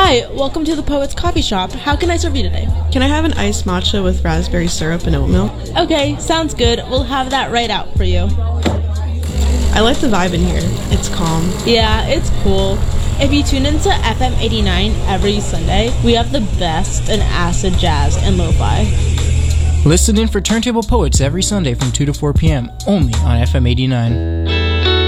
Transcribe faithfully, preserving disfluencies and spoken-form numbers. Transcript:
Hi, welcome to the Poet's Coffee Shop. How can I serve you today? Can I have an iced matcha with raspberry syrup and oat milk? Okay, sounds good. We'll have that right out for you. I like the vibe in here. It's calm. Yeah, it's cool. If you tune into F M eighty-nine every Sunday, we have the best in acid jazz and lo-fi. Listen in for Turntable Poets every Sunday from two to four p.m. only on F M eighty-nine.